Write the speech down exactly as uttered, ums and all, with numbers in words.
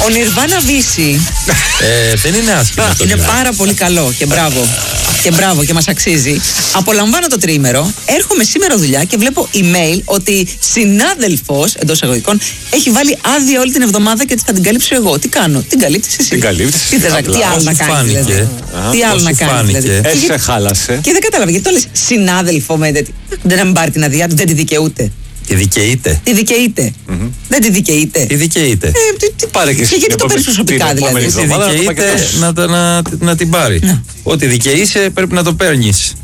Ο Νιρβάνα Βύση. Ε, δεν είναι άσχημο. Είναι πάρα πολύ καλό και μπράβο. Και μπράβο και μας αξίζει. Απολαμβάνω το τριήμερο, έρχομαι σήμερα δουλειά και βλέπω email ότι συνάδελφος, εντός εισαγωγικών, έχει βάλει άδεια όλη την εβδομάδα και θα την καλύψω εγώ. Τι κάνω, την καλύπτεις εσύ. Την καλύπτεις. Τι, θες, τι άλλο να κάνεις δηλαδή. Τι άλλο να κάνεις δηλαδή. Έτσι σε χάλασε. Και δεν κατάλαβα γιατί το λες συνάδελφο με δεν, δεν να μην πάρει την άδειά του, δεν τη δικαιούται. Τη δικαιείται. Τη δικαιείται. Mm-hmm. Δεν τη δικαιείται. Τη δικαιείται. Ε, τι, τι, Πάρε και, και γιατί το παίρνεις προσωπικά δηλαδή. Τη δικαιείται να, να, να, να την πάρει. Ναι. Ό,τι δικαιείσαι πρέπει να το παίρνεις.